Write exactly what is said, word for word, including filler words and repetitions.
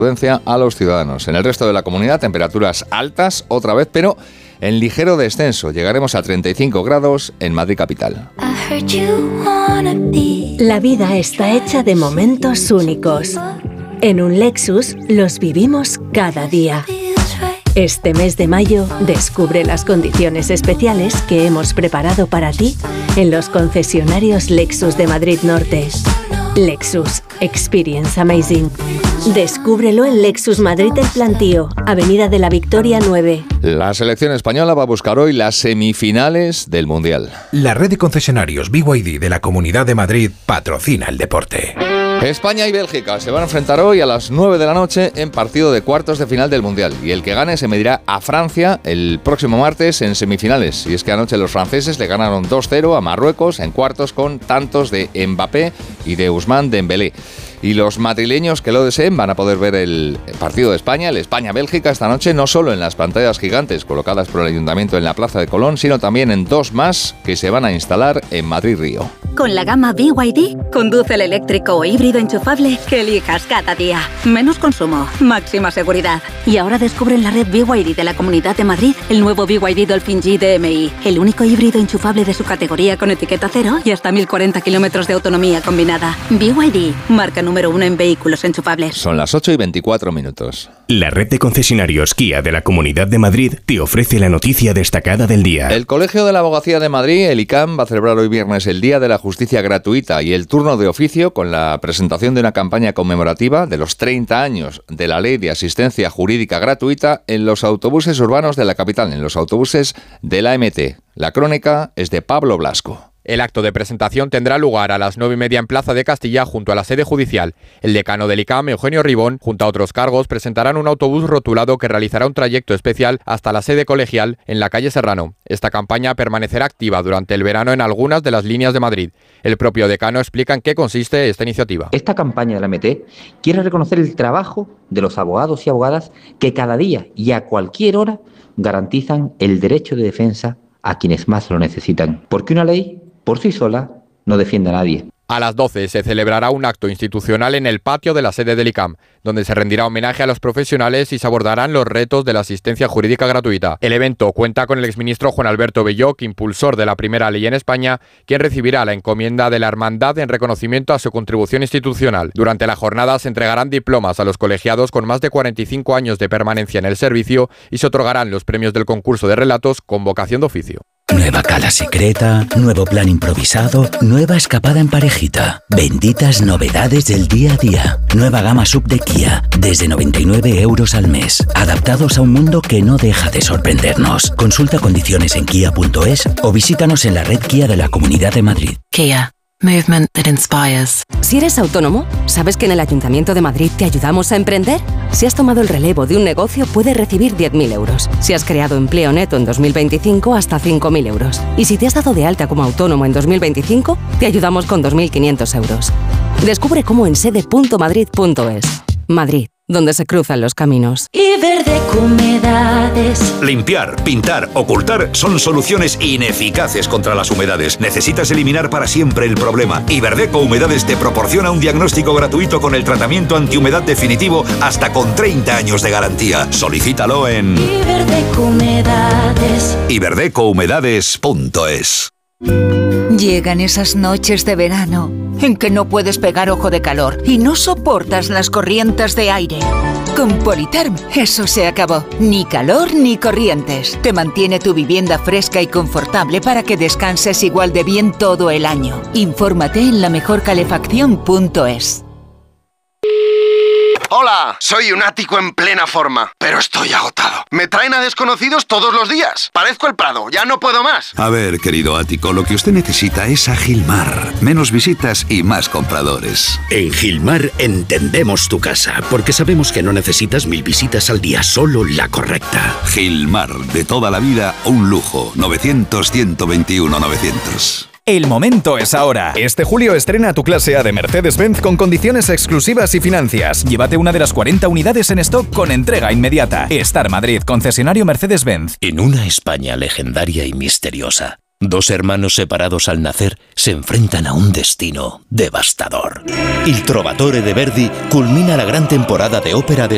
a los ciudadanos. En el resto de la comunidad, temperaturas altas otra vez, pero en ligero descenso. Llegaremos a treinta y cinco grados en Madrid capital. La vida está hecha de momentos únicos. En un Lexus los vivimos cada día. Este mes de mayo, descubre las condiciones especiales que hemos preparado para ti en los concesionarios Lexus de Madrid Norte. Lexus. Experience Amazing. Descúbrelo en Lexus Madrid El Plantío, Avenida de la Victoria nueve. La selección española va a buscar hoy las semifinales del Mundial. La red de concesionarios B Y D de la Comunidad de Madrid patrocina el deporte. España y Bélgica se van a enfrentar hoy a las nueve de la noche en partido de cuartos de final del Mundial. Y el que gane se medirá a Francia el próximo martes en semifinales. Y es que anoche los franceses le ganaron dos cero a Marruecos en cuartos con tantos de Mbappé y de Ousmane Dembélé. Y los madrileños que lo deseen van a poder ver el partido de España, el España-Bélgica, esta noche, no solo en las pantallas gigantes colocadas por el Ayuntamiento en la Plaza de Colón, sino también en dos más que se van a instalar en Madrid-Río. Con la gama B Y D, conduce el eléctrico o híbrido enchufable que elijas cada día. Menos consumo, máxima seguridad. Y ahora descubre en la red B Y D de la Comunidad de Madrid el nuevo B Y D Dolphin G D M I, el único híbrido enchufable de su categoría con etiqueta cero y hasta mil cuarenta kilómetros de autonomía combinada. B Y D, marca número uno en vehículos enchufables. Son las ocho y veinticuatro minutos. La red de concesionarios Kia de la Comunidad de Madrid te ofrece la noticia destacada del día. El Colegio de la Abogacía de Madrid, el I C A M, va a celebrar hoy viernes el Día de la Justicia Gratuita y el turno de oficio con la presentación de una campaña conmemorativa de los treinta años de la Ley de Asistencia Jurídica Gratuita en los autobuses urbanos de la capital, en los autobuses de la A M T. La crónica es de Pablo Blasco. El acto de presentación tendrá lugar a las nueve y media en Plaza de Castilla, junto a la sede judicial. El decano del I C A M, Eugenio Ribón, junto a otros cargos, presentarán un autobús rotulado que realizará un trayecto especial hasta la sede colegial en la calle Serrano. Esta campaña permanecerá activa durante el verano en algunas de las líneas de Madrid. El propio decano explica en qué consiste esta iniciativa. Esta campaña de la A M T quiere reconocer el trabajo de los abogados y abogadas que cada día y a cualquier hora garantizan el derecho de defensa a quienes más lo necesitan. Porque una ley por sí sola no defiende a nadie. A las doce se celebrará un acto institucional en el patio de la sede del I C A M, donde se rendirá homenaje a los profesionales y se abordarán los retos de la asistencia jurídica gratuita. El evento cuenta con el exministro Juan Alberto Belloc, impulsor de la primera ley en España, quien recibirá la encomienda de la Hermandad en reconocimiento a su contribución institucional. Durante la jornada se entregarán diplomas a los colegiados con más de cuarenta y cinco años de permanencia en el servicio y se otorgarán los premios del concurso de relatos con vocación de oficio. Nueva cala secreta, nuevo plan improvisado, nueva escapada en parejita. Benditas novedades del día a día. Nueva gama sub de Kia, desde noventa y nueve euros al mes. Adaptados a un mundo que no deja de sorprendernos. Consulta condiciones en kia punto es o visítanos en la red Kia de la Comunidad de Madrid. Kia. Movement that inspires. Si eres autónomo, ¿sabes que en el Ayuntamiento de Madrid te ayudamos a emprender? Si has tomado el relevo de un negocio, puedes recibir diez mil euros. Si has creado empleo neto en dos mil veinticinco, hasta cinco mil euros. Y si te has dado de alta como autónomo en dos mil veinticinco, te ayudamos con dos mil quinientos euros. Descubre cómo en sede punto madrid punto es. Madrid, donde se cruzan los caminos. Iberdeco Humedades. Limpiar, pintar, ocultar son soluciones ineficaces contra las humedades. Necesitas eliminar para siempre el problema. Iberdeco Humedades te proporciona un diagnóstico gratuito con el tratamiento antihumedad definitivo hasta con treinta años de garantía. Solicítalo en Iberdeco Humedades. iberdeco humedades punto es. Llegan esas noches de verano en que no puedes pegar ojo de calor y no soportas las corrientes de aire. Con Politerm eso se acabó. Ni calor ni corrientes. Te mantiene tu vivienda fresca y confortable para que descanses igual de bien todo el año. Infórmate en la mejor calefacción punto es. Hola, soy un ático en plena forma, pero estoy agotado. Me traen a desconocidos todos los días. Parezco el Prado, ya no puedo más. A ver, querido ático, lo que usted necesita es a Gilmar. Menos visitas y más compradores. En Gilmar entendemos tu casa, porque sabemos que no necesitas mil visitas al día, solo la correcta. Gilmar, de toda la vida, un lujo. novecientos, ciento veintiuno, novecientos. El momento es ahora. Este julio estrena tu clase A de Mercedes-Benz con condiciones exclusivas y financias. Llévate una de las cuarenta unidades en stock con entrega inmediata. Star Madrid, concesionario Mercedes-Benz. En una España legendaria y misteriosa, dos hermanos separados al nacer se enfrentan a un destino devastador. Il Trovatore de Verdi culmina la gran temporada de ópera del